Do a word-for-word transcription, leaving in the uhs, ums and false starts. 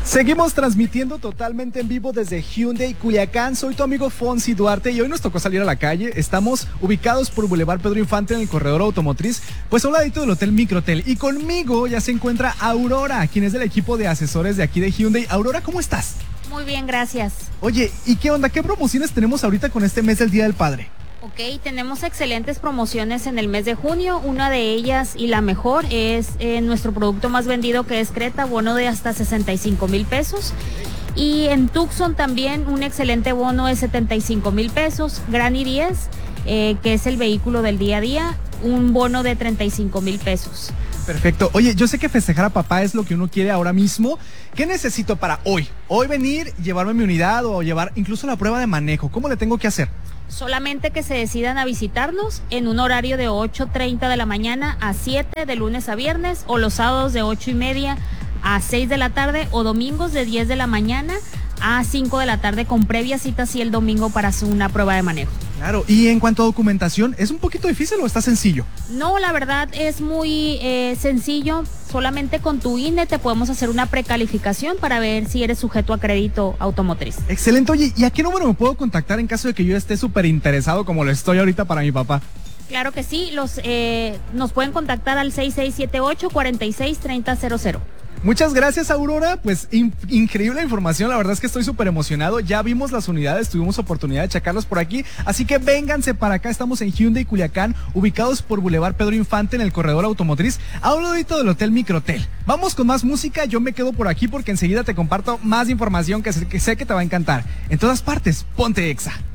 Seguimos transmitiendo totalmente en vivo desde Hyundai Culiacán. Soy tu amigo Fonsi Duarte y hoy nos tocó salir a la calle. Estamos ubicados por Boulevard Pedro Infante en el corredor automotriz, pues a un ladito del Hotel Microtel. Y conmigo ya se encuentra Aurora, quien es del equipo de asesores de aquí de Hyundai. Aurora, ¿cómo estás? Muy bien, gracias. Oye, ¿y qué onda? ¿Qué promociones tenemos ahorita con este mes del Día del Padre? Ok, tenemos excelentes promociones en el mes de junio. Una de ellas y la mejor es eh, nuestro producto más vendido, que es Creta, bono de hasta sesenta y cinco mil pesos. Y en Tucson también un excelente bono de setenta y cinco mil pesos. Gran i diez, eh, que es el vehículo del día a día, un bono de treinta y cinco mil pesos. Perfecto. Oye, yo sé que festejar a papá es lo que uno quiere ahora mismo. ¿Qué necesito para hoy? Hoy venir, llevarme mi unidad o llevar incluso la prueba de manejo. ¿Cómo le tengo que hacer? Solamente que se decidan a visitarnos en un horario de ocho treinta de la mañana a siete de lunes a viernes, o los sábados de ocho y media a seis de la tarde, o domingos de diez de la mañana a cinco de la tarde, con previa cita sí el domingo para hacer una prueba de manejo. Claro, y en cuanto a documentación, ¿es un poquito difícil o está sencillo? No, la verdad es muy eh, sencillo. Solamente con tu I N E te podemos hacer una precalificación para ver si eres sujeto a crédito automotriz. Excelente. Oye, ¿y a qué número me puedo contactar en caso de que yo esté súper interesado como lo estoy ahorita para mi papá? Claro que sí, los eh, nos pueden contactar al seis seis siete ocho, cuatro seis tres cero cero cero. Muchas gracias, Aurora. Pues in- increíble información. La verdad es que estoy súper emocionado. Ya vimos las unidades, tuvimos oportunidad de checarlos por aquí. Así que vénganse para acá. Estamos en Hyundai Culiacán, ubicados por Boulevard Pedro Infante en el corredor automotriz, a un ladito del Hotel Microtel. Vamos con más música. Yo me quedo por aquí porque enseguida te comparto más información que sé que, sé que te va a encantar. En todas partes, ponte Exa.